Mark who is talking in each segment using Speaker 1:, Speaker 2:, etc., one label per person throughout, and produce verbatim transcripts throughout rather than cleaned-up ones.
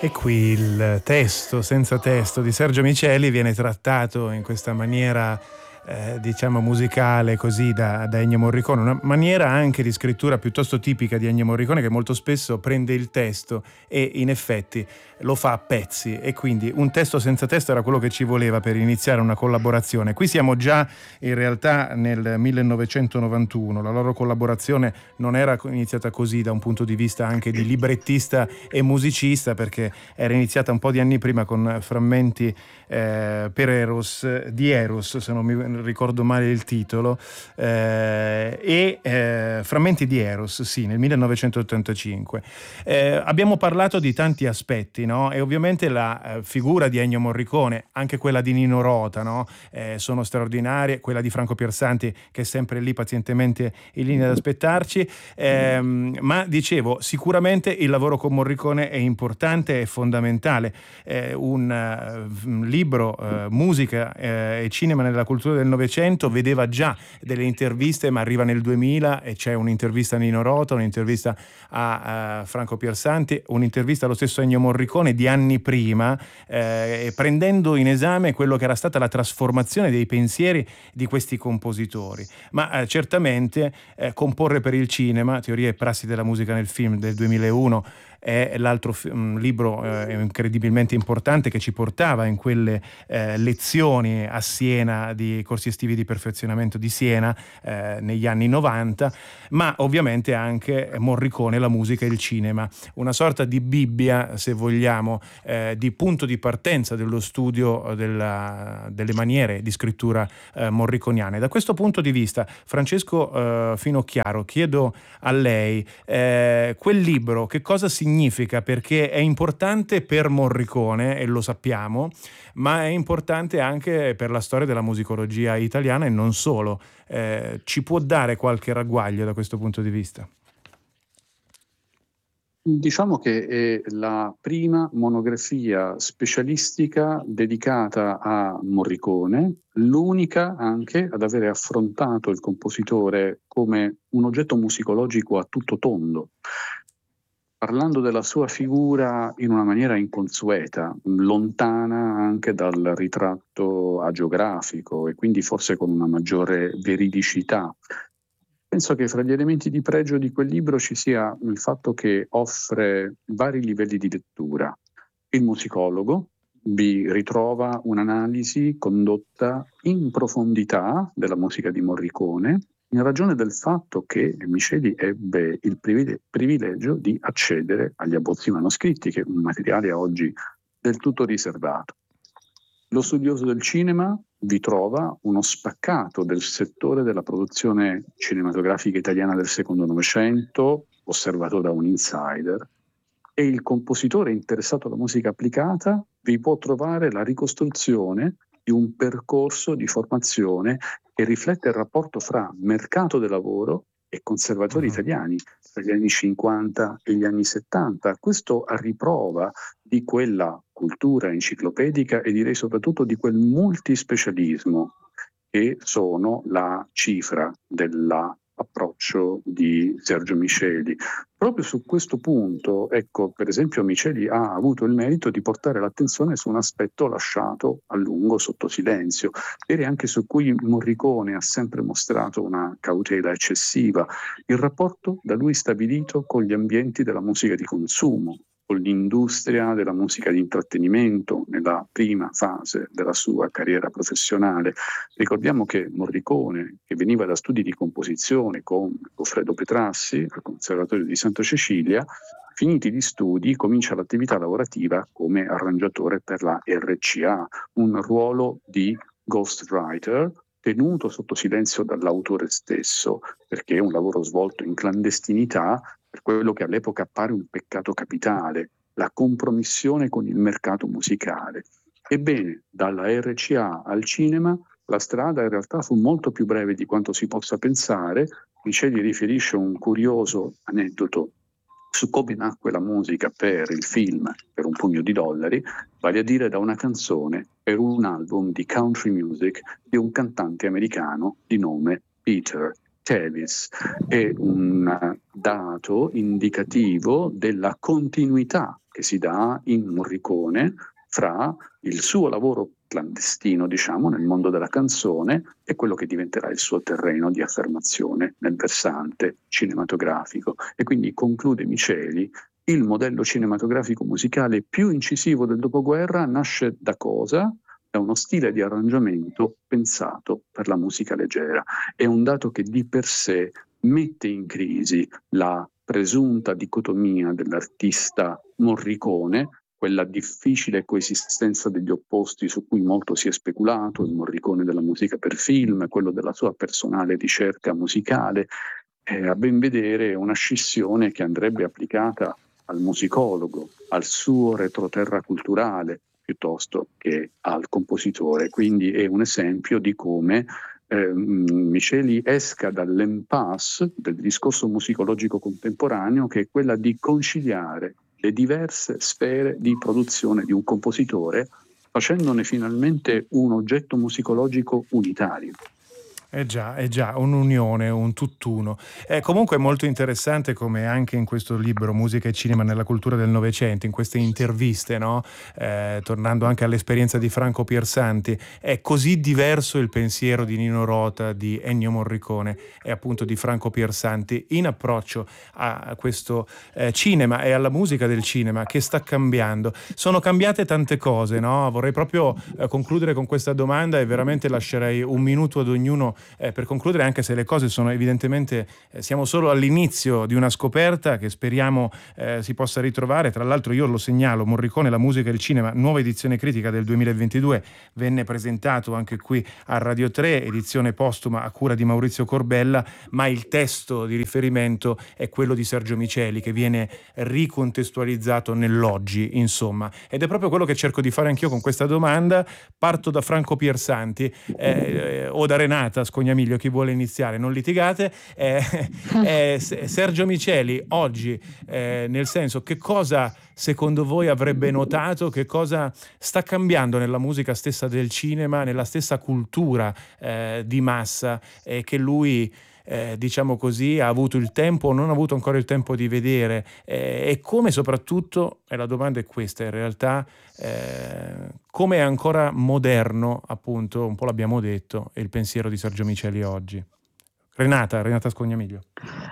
Speaker 1: E qui il testo, senza testo, di Sergio Miceli viene trattato in questa maniera eh, diciamo musicale così da, da Ennio Morricone, una maniera anche di scrittura piuttosto tipica di Ennio Morricone, che molto spesso prende il testo e in effetti lo fa a pezzi, e quindi un testo senza testo era quello che ci voleva per iniziare una collaborazione. Qui siamo già in realtà nel millenovecentonovantuno, la loro collaborazione non era iniziata così da un punto di vista anche di librettista e musicista, perché era iniziata un po' di anni prima con frammenti eh, per Eros, di Eros, se non mi ricordo male il titolo, eh, e eh, frammenti di Eros, sì, nel millenovecentottantacinque. Eh, abbiamo parlato di tanti aspetti, no? E ovviamente la eh, figura di Ennio Morricone, anche quella di Nino Rota, no? Eh, sono straordinarie, quella di Franco Piersanti che è sempre lì pazientemente in linea ad aspettarci, ehm, ma dicevo, sicuramente il lavoro con Morricone è importante e fondamentale. Eh, un uh, libro, uh, musica uh, e cinema nella cultura del Novecento vedeva già delle interviste, ma arriva nel duemila e c'è un'intervista a Nino Rota, un'intervista a, a Franco Piersanti, un'intervista allo stesso Ennio Morricone di anni prima, eh, prendendo in esame quello che era stata la trasformazione dei pensieri di questi compositori. Ma eh, certamente eh, comporre per il cinema, Teoria e prassi della musica nel film del duemilauno, è l'altro f- un libro eh, incredibilmente importante che ci portava in quelle eh, lezioni a Siena di corsi estivi di perfezionamento di Siena eh, negli anni novanta, ma ovviamente anche Morricone, la musica e il cinema, una sorta di Bibbia, se vogliamo, eh, di punto di partenza dello studio della, delle maniere di scrittura eh, morriconiane. Da questo punto di vista, Francesco eh, Finocchiaro, chiedo a lei eh, quel libro che cosa significa, perché è importante per Morricone e lo sappiamo, ma è importante anche per la storia della musicologia italiana e non solo. Eh, ci può dare qualche ragguaglio da questo punto di vista?
Speaker 2: Diciamo che è la prima monografia specialistica dedicata a Morricone, l'unica anche ad avere affrontato il compositore come un oggetto musicologico a tutto tondo, parlando della sua figura in una maniera inconsueta, lontana anche dal ritratto agiografico e quindi forse con una maggiore veridicità. Penso che fra gli elementi di pregio di quel libro ci sia il fatto che offre vari livelli di lettura. Il musicologo vi ritrova un'analisi condotta in profondità della musica di Morricone, in ragione del fatto che Miceli ebbe il privilegio di accedere agli abbozzi manoscritti, che è un materiale oggi del tutto riservato. Lo studioso del cinema vi trova uno spaccato del settore della produzione cinematografica italiana del secondo Novecento, osservato da un insider, e il compositore interessato alla musica applicata vi può trovare la ricostruzione di un percorso di formazione che riflette il rapporto fra mercato del lavoro e conservatori uh-huh. italiani tra gli anni cinquanta e gli anni settanta. Questo a riprova di quella cultura enciclopedica e direi soprattutto di quel multispecialismo che sono la cifra dell'approccio di Sergio Miceli. Proprio su questo punto, ecco, per esempio Miceli ha avuto il merito di portare l'attenzione su un aspetto lasciato a lungo sotto silenzio, e anche su cui Morricone ha sempre mostrato una cautela eccessiva, il rapporto da lui stabilito con gli ambienti della musica di consumo, con l'industria della musica di intrattenimento nella prima fase della sua carriera professionale. Ricordiamo che Morricone, che veniva da studi di composizione con Goffredo Petrassi al Conservatorio di Santa Cecilia, finiti gli studi comincia l'attività lavorativa come arrangiatore per la R C A, un ruolo di ghostwriter tenuto sotto silenzio dall'autore stesso, perché è un lavoro svolto in clandestinità per quello che all'epoca appare un peccato capitale, la compromissione con il mercato musicale. Ebbene, dalla R C A al cinema la strada in realtà fu molto più breve di quanto si possa pensare. Miceli riferisce un curioso aneddoto su come nacque la musica per il film Per un pugno di dollari, vale a dire da una canzone per un album di country music di un cantante americano di nome Peter. Michelis è un dato indicativo della continuità che si dà in Morricone fra il suo lavoro clandestino, diciamo, nel mondo della canzone e quello che diventerà il suo terreno di affermazione nel versante cinematografico. E quindi, conclude Miceli, il modello cinematografico musicale più incisivo del dopoguerra nasce da cosa? Da uno stile di arrangiamento pensato per la musica leggera. È un dato che di per sé mette in crisi la presunta dicotomia dell'artista Morricone, quella difficile coesistenza degli opposti su cui molto si è speculato, il Morricone della musica per film, quello della sua personale ricerca musicale. Eh, a ben vedere è una scissione che andrebbe applicata al musicologo, al suo retroterra culturale, piuttosto che al compositore. Quindi è un esempio di come eh, Miceli esca dall'impasse del discorso musicologico contemporaneo, che è quella di conciliare le diverse sfere di produzione di un compositore, facendone finalmente un oggetto musicologico unitario.
Speaker 1: Eh già, è già, un'unione, un tutt'uno. È comunque molto interessante come anche in questo libro Musica e cinema nella cultura del Novecento, in queste interviste, no? Eh, tornando anche all'esperienza di Franco Piersanti, è così diverso il pensiero di Nino Rota, di Ennio Morricone e appunto di Franco Piersanti in approccio a questo eh, cinema e alla musica del cinema che sta cambiando. Sono cambiate tante cose, no? Vorrei proprio eh, concludere con questa domanda e veramente lascerei un minuto ad ognuno Eh, per concludere, anche se le cose sono evidentemente, eh, siamo solo all'inizio di una scoperta che speriamo eh, si possa ritrovare. Tra l'altro io lo segnalo, Morricone, la musica e il cinema, nuova edizione critica del duemilaventidue, venne presentato anche qui a Radio tre, edizione postuma a cura di Maurizio Corbella, ma il testo di riferimento è quello di Sergio Miceli, che viene ricontestualizzato nell'oggi, insomma. Ed è proprio quello che cerco di fare anch'io con questa domanda. Parto da Franco Piersanti eh, o da Renata Scognamiglio, chi vuole iniziare, non litigate. Eh, eh, Sergio Miceli oggi, eh, nel senso, che cosa secondo voi avrebbe notato, che cosa sta cambiando nella musica stessa del cinema, nella stessa cultura eh, di massa eh, che lui Eh, diciamo così, ha avuto il tempo o non ha avuto ancora il tempo di vedere eh, e come soprattutto, e la domanda è questa in realtà, eh, come è ancora moderno, appunto, un po' l'abbiamo detto, il pensiero di Sergio Miceli oggi. Renata, Renata Scognamiglio.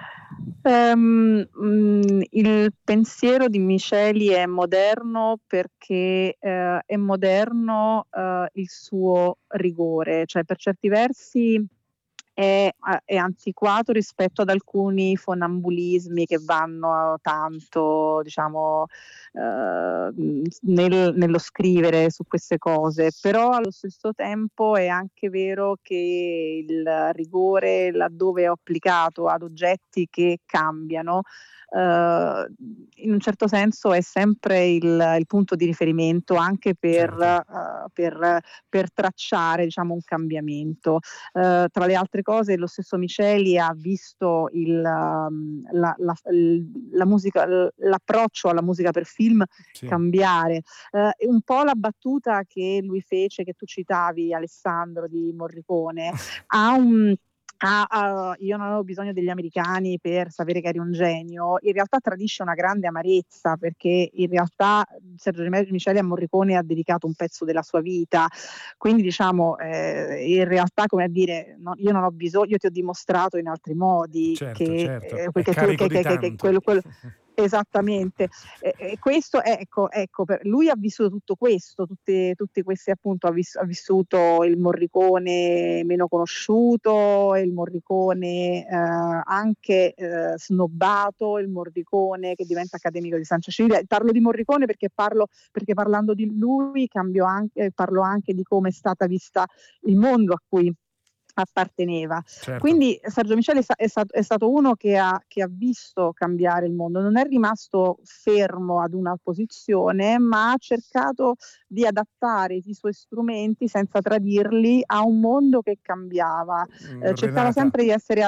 Speaker 3: Um, mm, il pensiero di Miceli è moderno perché uh, è moderno uh, il suo rigore, cioè per certi versi È, è antiquato rispetto ad alcuni fonambulismi che vanno tanto, diciamo, eh, nel, nello scrivere su queste cose, però allo stesso tempo è anche vero che il rigore, laddove è applicato ad oggetti che cambiano, Uh, in un certo senso è sempre il, il punto di riferimento anche per, certo. uh, per, per tracciare, diciamo, un cambiamento. Uh, tra le altre cose, lo stesso Miceli ha visto il, um, la, la, la musica, l'approccio alla musica per film sì. cambiare. Uh, un po' la battuta che lui fece, che tu citavi, Alessandro, di Morricone, ha un Ah, ah, io non avevo bisogno degli americani per sapere che eri un genio, in realtà tradisce una grande amarezza, perché in realtà Sergio Miceli a Morricone ha dedicato un pezzo della sua vita, quindi diciamo eh, in realtà, come a dire, no, io non ho bisogno, io ti ho dimostrato in altri modi
Speaker 1: certo,
Speaker 3: che,
Speaker 1: certo.
Speaker 3: Eh, che, che, che, che, che quello, quello esattamente, e, e questo ecco, ecco per, lui ha vissuto tutto questo, tutte, tutte queste appunto ha, vis, ha vissuto il Morricone meno conosciuto, il Morricone eh, anche eh, snobbato, il Morricone che diventa accademico di San Cecilia. Parlo di Morricone perché parlo perché parlando di lui cambio anche, parlo anche di come è stata vista il mondo a cui apparteneva. Certo. Quindi Sergio Miceli è stato, è stato uno che ha, che ha visto cambiare il mondo, non è rimasto fermo ad una posizione, ma ha cercato di adattare i suoi strumenti senza tradirli a un mondo che cambiava. Mm, eh, cercava sempre di essere ad-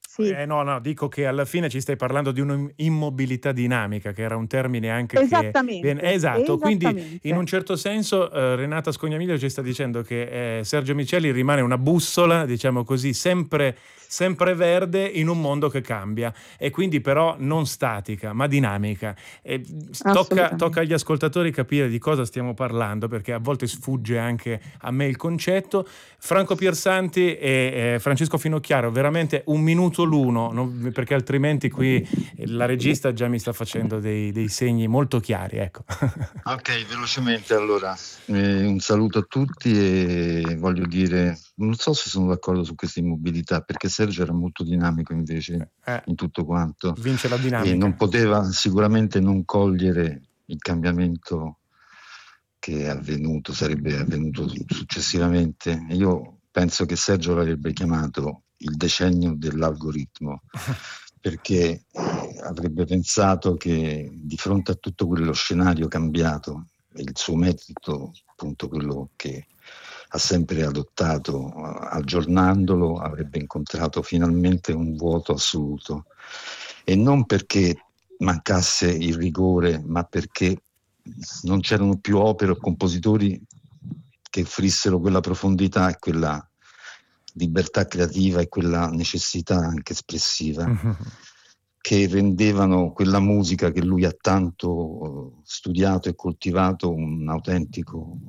Speaker 3: Sì.
Speaker 1: Eh, no, no, dico che alla fine ci stai parlando di un'immobilità dinamica, che era un termine anche che
Speaker 3: Esattamente,
Speaker 1: viene... Esatto, quindi in
Speaker 3: esattamente.
Speaker 1: un certo senso eh, Renata Scognamiglio ci sta dicendo che eh, Sergio Miceli rimane una bussola, diciamo così, sempre, sempre verde in un mondo che cambia, e quindi però non statica, ma dinamica. E tocca,
Speaker 3: Assolutamente.
Speaker 1: tocca agli ascoltatori capire di cosa stiamo parlando, perché a volte sfugge anche a me il concetto. Franco Piersanti e eh, Francesco Finocchiaro, veramente un minuto l'uno, non- perché altrimenti qui la regista già mi sta facendo dei, dei segni molto chiari, ecco.
Speaker 4: Ok, velocemente allora, eh, un saluto a tutti e voglio dire, non so se sono d'accordo su questa immobilità, perché Sergio era molto dinamico invece
Speaker 1: Eh,
Speaker 4: in tutto quanto
Speaker 1: vince la
Speaker 4: e
Speaker 1: dinamica.
Speaker 4: non poteva sicuramente non cogliere il cambiamento che è avvenuto, sarebbe avvenuto successivamente. Io penso che Sergio l'avrebbe chiamato il decennio dell'algoritmo, perché eh, avrebbe pensato che di fronte a tutto quello scenario cambiato, e il suo metodo, appunto quello che ha sempre adottato, eh, aggiornandolo, avrebbe incontrato finalmente un vuoto assoluto. E non perché mancasse il rigore, ma perché non c'erano più opere o compositori che offrissero quella profondità e quella libertà creativa e quella necessità anche espressiva
Speaker 1: Mhm.
Speaker 4: che rendevano quella musica che lui ha tanto eh, studiato e coltivato un autentico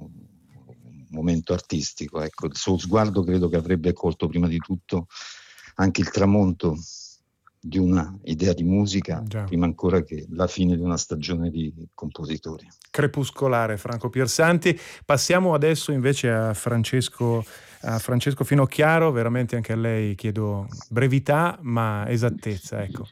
Speaker 4: momento artistico. Ecco, il suo sguardo credo che avrebbe colto prima di tutto anche il tramonto di una idea di musica,
Speaker 1: Già.
Speaker 4: prima ancora che la fine di una stagione di compositori.
Speaker 1: Crepuscolare Franco Piersanti. Passiamo adesso invece a Francesco, a Francesco Finocchiaro, veramente anche a lei chiedo brevità ma esattezza, ecco.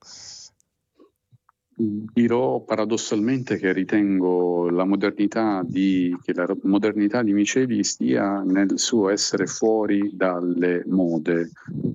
Speaker 2: Dirò paradossalmente che ritengo la modernità di, che la modernità di Miceli stia nel suo essere fuori dalle mode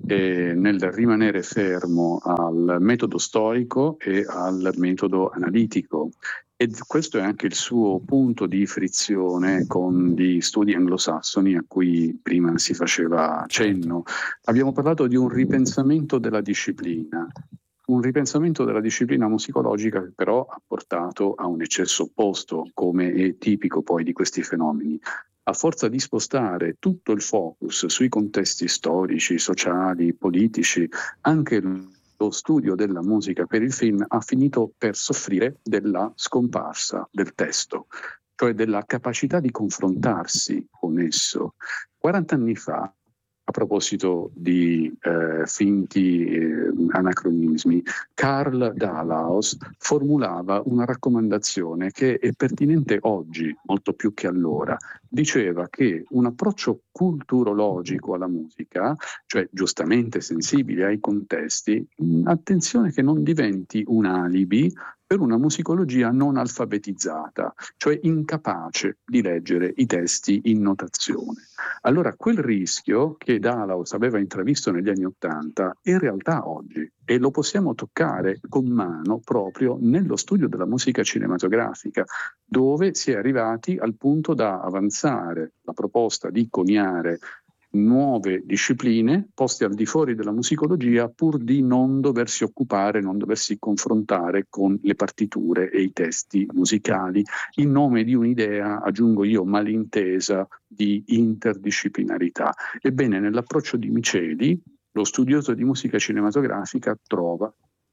Speaker 2: e nel rimanere fermo al metodo storico e al metodo analitico. E questo è anche il suo punto di frizione con gli studi anglosassoni a cui prima si faceva cenno. Abbiamo parlato di un ripensamento della disciplina. Un ripensamento della disciplina musicologica che però ha portato a un eccesso opposto, come è tipico poi di questi fenomeni. A forza di spostare tutto il focus sui contesti storici, sociali, politici, anche lo studio della musica per il film ha finito per soffrire della scomparsa del testo, cioè della capacità di confrontarsi con esso. quaranta anni fa, a proposito di eh, finti eh, anacronismi, Karl Dalaus formulava una raccomandazione che è pertinente oggi, molto più che allora. Diceva che un approccio culturologico alla musica, cioè giustamente sensibile ai contesti, mh, attenzione che non diventi un alibi per una musicologia non alfabetizzata, cioè incapace di leggere i testi in notazione. Allora quel rischio che Dalaus aveva intravisto negli anni Ottanta è in realtà oggi e lo possiamo toccare con mano proprio nello studio della musica cinematografica, dove si è arrivati al punto da avanzare la proposta di coniare nuove discipline poste al di fuori della musicologia pur di non doversi occupare, non doversi confrontare con le partiture e i testi musicali in nome di un'idea, aggiungo io, malintesa di interdisciplinarità. Ebbene, nell'approccio di Miceli, lo studioso di musica cinematografica trova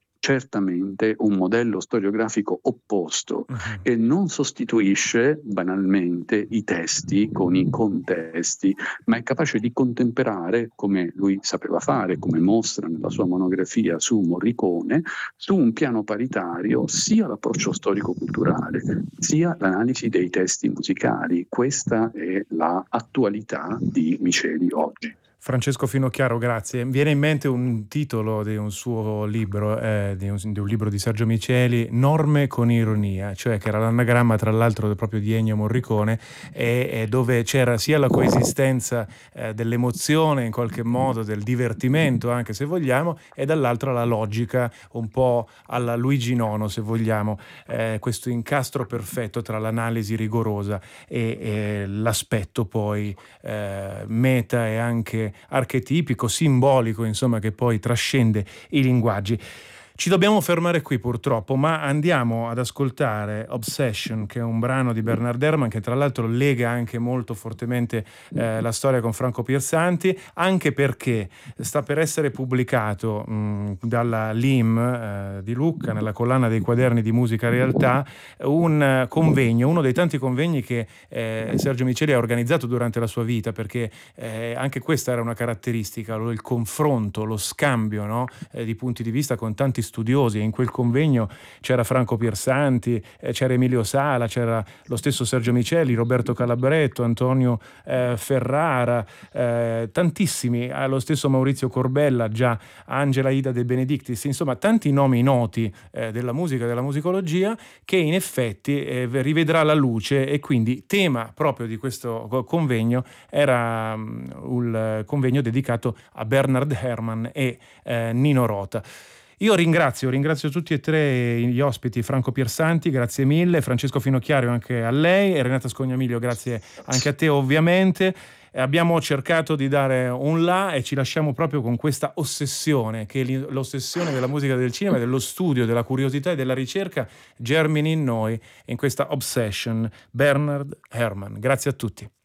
Speaker 2: certamente un modello storiografico opposto
Speaker 1: Mhm.
Speaker 2: che non sostituisce banalmente i testi con i contesti, ma è capace di contemperare, come lui sapeva fare, come mostra nella sua monografia su Morricone, su un piano paritario sia l'approccio storico-culturale sia l'analisi dei testi musicali. Questa è l'attualità di Miceli oggi.
Speaker 1: Francesco Finocchiaro, grazie. Mi viene in mente un titolo di un suo libro, eh, di, un, di un libro di Sergio Miceli, Norme con ironia, cioè che era l'anagramma tra l'altro proprio di Ennio Morricone, e, e dove c'era sia la coesistenza eh, dell'emozione in qualche modo, del divertimento anche se vogliamo, e dall'altra la logica un po' alla Luigi Nono se vogliamo, eh, questo incastro perfetto tra l'analisi rigorosa e, e l'aspetto poi eh, meta e anche archetipico, simbolico, insomma, che poi trascende i linguaggi. Ci dobbiamo fermare qui purtroppo, ma andiamo ad ascoltare Obsession, che è un brano di Bernard Herrmann che tra l'altro lega anche molto fortemente eh, la storia con Franco Piersanti, anche perché sta per essere pubblicato mh, dalla L I M eh, di Lucca, nella collana dei quaderni di musica realtà, un uh, convegno, uno dei tanti convegni che eh, Sergio Miceli ha organizzato durante la sua vita, perché eh, anche questa era una caratteristica, il confronto, lo scambio, no? eh, di punti di vista con tanti studiosi. In quel convegno c'era Franco Piersanti, eh, c'era Emilio Sala, c'era lo stesso Sergio Miceli, Roberto Calabretto, Antonio eh, Ferrara, eh, tantissimi, eh, lo stesso Maurizio Corbella, già Angela Ida De Benedictis, insomma tanti nomi noti eh, della musica e della musicologia, che in effetti eh, rivedrà la luce, e quindi tema proprio di questo convegno era um, il convegno dedicato a Bernard Herrmann e eh, Nino Rota. Io ringrazio, ringrazio tutti e tre gli ospiti, Franco Piersanti, grazie mille, Francesco Finocchiario anche a lei, e Renata Scognamiglio, grazie anche a te ovviamente. Abbiamo cercato di dare un là e ci lasciamo proprio con questa ossessione, che è l'ossessione della musica, del cinema, dello studio, della curiosità e della ricerca germini in noi, in questa Obsession, Bernard Herrmann. Grazie a tutti.